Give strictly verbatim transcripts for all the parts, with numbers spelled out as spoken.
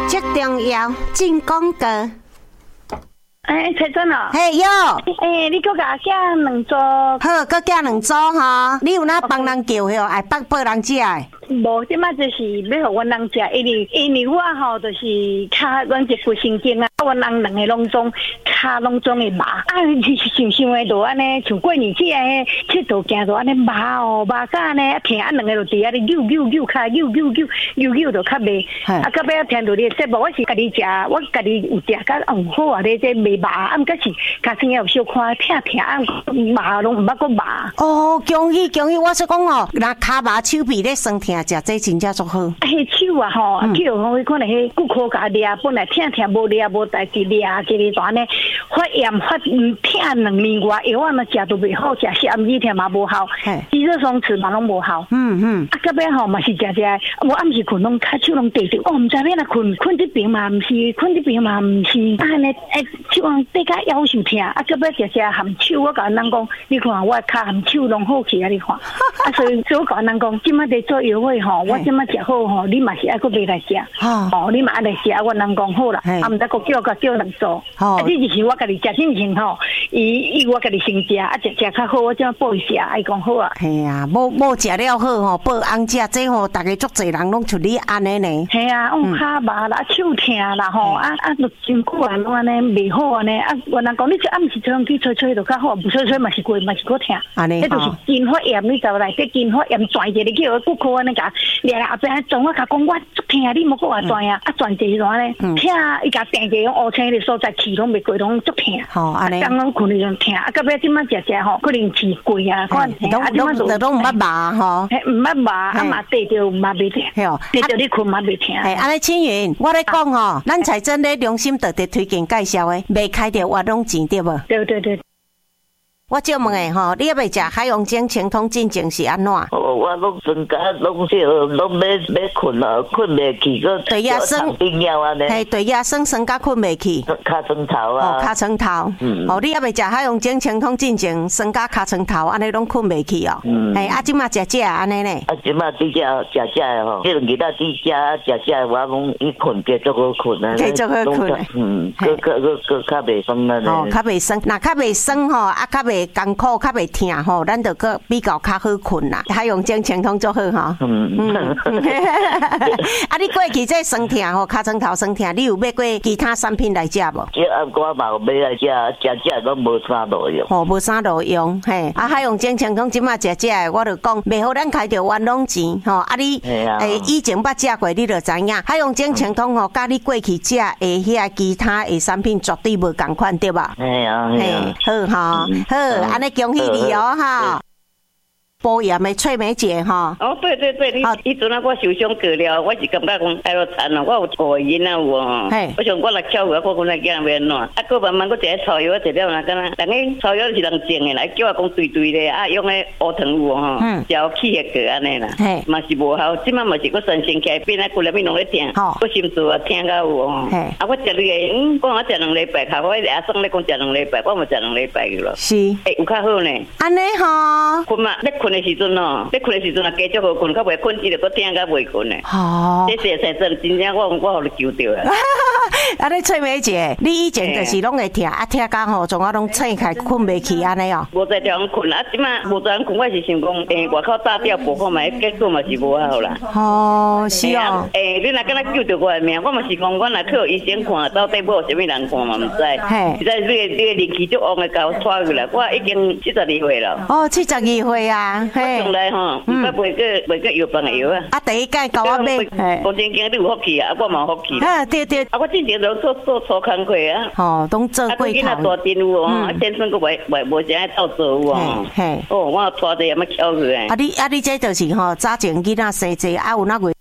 最重要进广告。 哎，蔡真哦， 嘿哟， 哎，你搁甲寄两组？ 好，搁寄两组哈。你有哪帮人叫哟？爱帮帮人食的？ 无，即摆就是要互阮人食，因为因为我吼就是骹阮一副神经啊，阮人两个拢总骹拢总会麻，啊，想想的就安尼，像过年期安尼，佚佗行就安尼麻哦，麻甲安尼，听啊两个就伫遐咧扭扭扭骹扭扭扭扭扭就较袂，啊，到尾听到你节目，我是家己食，我家己有食甲嗯好啊，咧这袂麻，啊，毋过是脚前有小看疼疼啊，麻拢毋捌个麻。 哦，恭喜恭喜！我说讲哦，若骹麻手臂咧酸疼。食这真正足好。 啊，迄手啊吼，叫吼，可能迄骨科甲抓，本来疼疼无抓无代志抓，一日大呢发炎发疼两年外，药啊嘛食都袂好，食下暗时疼嘛无效，肌肉松弛嘛拢无效。嗯嗯。啊，到尾吼嘛是食食，我暗时困拢骹手拢地着，哦，毋知要哪困，困这边嘛毋是，困这边嘛毋是，啊安尼诶，手往底甲腰受疼，啊，到尾食食含手，我甲人讲，你看我骹含手拢好起啊，你看。啊，所以所以我甲人讲，即摆在做药会。吼，我即马食好吼，你嘛是爱搁买来食，吼，你嘛爱来食，我人讲好啦，啊，毋得搁叫个叫两组，啊，这就是我家己食进前吼，伊伊我家己先食，啊，食食较好，我即马报伊食，伊讲好啊。 系啊，某某食了好吼，报翁食，这吼，大家足侪人拢像你安尼呢。 系啊，我骹麻啦，手疼啦吼，啊啊，都真久啊，拢安尼袂好安尼，啊，我人讲你这暗时早上去吹吹就较好，不吹吹嘛是过嘛是过疼， 安尼， 迄就是筋发炎，你知内底筋发炎转一个，你叫骨科安尼甲。掠来后边转我甲讲，我足疼，你莫搁话转啊！啊转一段咧，疼伊甲定一个乌青的所在，气拢袂过，拢足疼。 好，安尼。 刚刚困就疼，啊，到尾即摆食食吼，可能气贵啊，可能疼。啊，即摆都都毋捌麻吼， 嘿，毋捌麻，啊嘛地着嘛袂疼，嘿哦，地着你困嘛袂疼。 嘿，安尼青云，我咧讲吼，咱财政咧良心特地推荐介绍的，未开着活动钱对无？ 对对对。 我借问诶吼，你要袂食海洋精清通进前是安怎？ 哦，我拢增加拢少，拢要要困啊，困袂去个。 对呀，生病药安尼。 嘿，对呀，生生甲困袂去。 尻床头啊。 哦，尻床头。嗯。哦，你要袂食海洋精清通进前，生甲尻床头，安尼拢困袂去哦。嗯。嘿，啊，即马食食安尼呢？ 啊，即马伫遮食食诶吼，即两日仔伫遮食食，我讲伊困继续好困啊。 继续好困。 嗯，个个个个较袂酸啊。 哦，较袂酸，若较袂酸吼，啊，较袂。艰苦较袂疼吼，咱就个比较较好困啦。海洋精清通足好吼。嗯嗯。啊，你过去这酸疼吼，尻床头酸疼，你有买过其他产品来食无？ 这啊，我嘛有买来食，食食拢无啥路用。 哦，无啥路用，嘿。啊，海洋精清通即马食食的，我就讲，袂好咱开着冤枉钱吼。啊，你诶以前捌食过，你就知影。海洋精清通吼，甲你过去食诶遐其他诶产品绝对无共款，对吧？ 嘿啊，嘿啊。 好吼，好。安尼恭喜你哦哈！保养的翠梅姐哈。 哦，对对对，你以前啊，我受伤过了，我是感觉讲太落惨了，我有错因啊有哦。我想我来跳舞，我讲来囝要安怎？啊，过慢慢我一个草药，我食了，那敢若，但个草药是人种的啦，叫我讲对对的，啊，用个乌糖有哦，消气的个安尼啦，嘛是无效。即摆嘛是我身身起来变啊，骨力变拢咧疼，我心脏啊疼到有哦。啊，我食你个，嗯，讲我食两礼拜，下我阿送咧讲食两礼拜，我嘛食两礼拜去咯。 是， 诶，有较好呢。 安尼吼， 困嘛，咧困的时阵哦，咧困的时阵啊，加足好困，较袂困，只着搁疼甲袂困呢。哦，这些才真真正我我互你救着啊。 啊，你翠梅姐，你以前就是拢会疼，啊疼甲吼，从我拢醒起困袂去安尼哦。 无在地方困啊，即马无在困，我是想讲，诶，外口炸掉补看觅，结果嘛是无效啦。 哦，是哦。 诶，你若敢若救着我的命，我嘛是讲，我若去医生看，到底要有啥物人看嘛，毋知。嘿，实在你个你个年纪足旺的，甲我拖过来，我已经七十二岁了。 哦，七十二岁啊， 嘿。我从来吼，毋捌买过买过药房的药啊。 啊，第一届甲我买， 讲真经你有福气啊，我嘛有福气。 啊，对对。 啊，我之前都做做粗工课啊。 哦，拢做过头。 啊，大阵有哦，先生佫袂袂无啥斗做有哦。嘿。哦，我拖着也要巧去诶。 啊，你啊，你这就是吼，早前囡仔生济，啊有那个。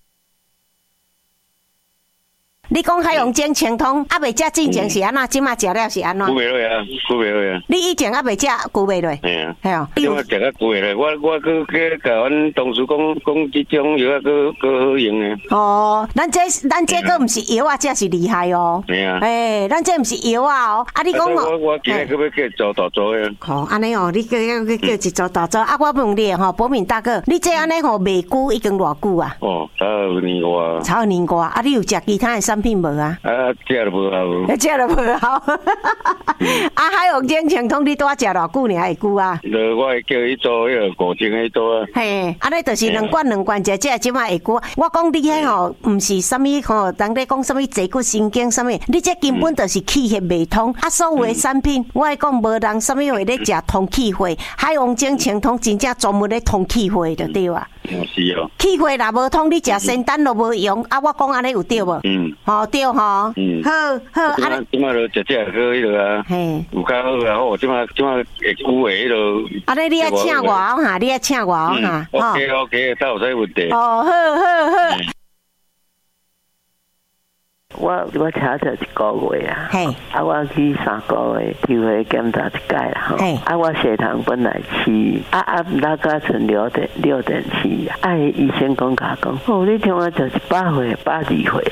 你讲海洋精清通，啊未食进前是安怎？即马食了是安怎？ 久袂落啊，久袂落啊。 你以前啊未食，久袂落。 系啊， 系啊。 即马食啊久袂落，我我佮佮甲阮同事讲讲，即种药啊，佮佮好用诶。 哦，咱这咱这个毋是药啊，这是厉害哦。 系啊。 诶，咱这毋是药啊哦。啊，你讲我我今日佮要叫做大做诶。 好，安尼哦，你叫叫叫一做大做啊！我问你吼，博明大哥，你这安尼吼未久已经偌久啊？ 哦，差二年外。 差二年外啊！你有食其他诶产品？ 品无啊？ 啊，食都无好。 食都无好。啊，海王精清通你拄啊食偌久呢？还会久啊？ 呃，我会叫伊做迄个五精迄多啊。 嘿，安尼就是两罐两罐食，这即马会久。我讲你迄吼，毋是啥物吼，人咧讲啥物坐骨神经啥物，你这根本就是气血未通。啊，所有的产品，我会讲无人啥物会咧食通气血，海王精清通真正专门咧通气血就对啊。 是哦。 气血若无通，你食仙丹都无用。啊，我讲安尼有对无？嗯。吼对吼。嗯。好好， 安尼。即马就食食好迄落啊。嘿。有较好啊，好，即马即马会久的迄落。安尼你要请我哈，你要请我哈。OK OK， 倒有啥问题？ 哦，好好好。 我我查查一个月啊，啊我去三个月体会检查一届啦，啊我血糖本来七，啊啊那个剩六点六点七，啊医生讲甲讲，哦你听我就一百岁百二岁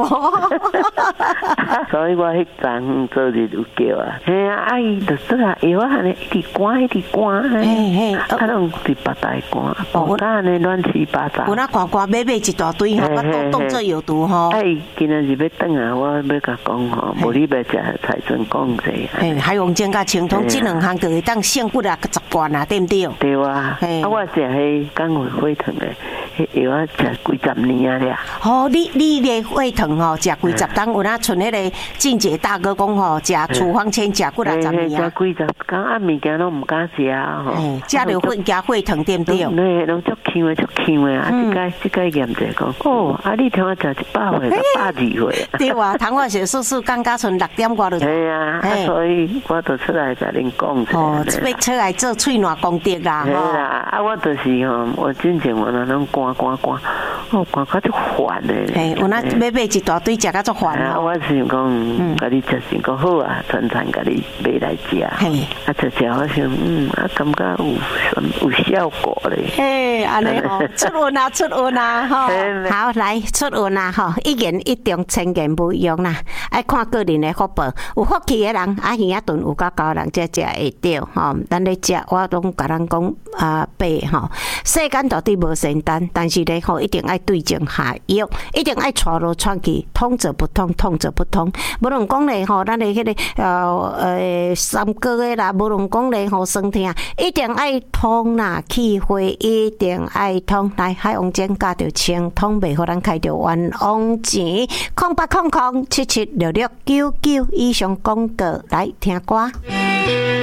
啊，所以我迄阵做日有叫啊，嘿啊阿姨就说啊，药啊安尼一直关一直关，嘿嘿，啊拢是八大关，无干安尼乱七八糟， 有那关关买买一大堆吼，我都当做药毒吼， 哎今仔日要等啊，我要甲讲吼，无你要食彩春讲者。 嘿，海王精甲清通这两项就会当胜骨啊十罐啊，对不对？ 对啊。啊，我食迄肝胃血糖的，迄药啊食几十年啊了。 哦，你你咧血糖吼食几十当，有哪像迄个静姐大哥讲吼，食处方签食几啊十年啊。 食几十工啊，物件拢唔敢食啊吼。 食着血加血糖对不对？ 对，拢足呛的足呛的啊！即个即个验者讲，哦，啊你听我食一百岁，百二岁。 对啊，糖化血素素刚刚剩六点外就。 系啊，所以我就出来甲恁讲者。 哦，要出来做喙暖功德啦。 系啦，啊，我就是吼，我真正我那拢赶赶赶，哦，赶到足烦的。 嘿，有那买买一大堆食到足烦啊！我是讲，甲你食是讲好啊，常常甲你买来食。嘿，啊，食食我想，嗯，啊，感觉有有效果咧。 嘿，安尼哦，出运啊，出运啊，吼。好，来出运啊，吼，一言一定，千言不用啦。爱看个人的福报，有福气的人，啊耳仔顿有够高人，才食会着吼。咱咧食，我拢甲咱讲啊，白吼。世间到底无仙丹，但是咧吼，一定爱对症下药，一定爱带路传去，通则不通，通则不通。无论讲咧吼，咱的迄个呃呃三高的啦，无论讲咧吼酸痛，一定爱通啦，气血一定爱通。来，海王精加着清通，袂互咱开着冤枉钱，空八空空七七六六九九以上广告来听歌。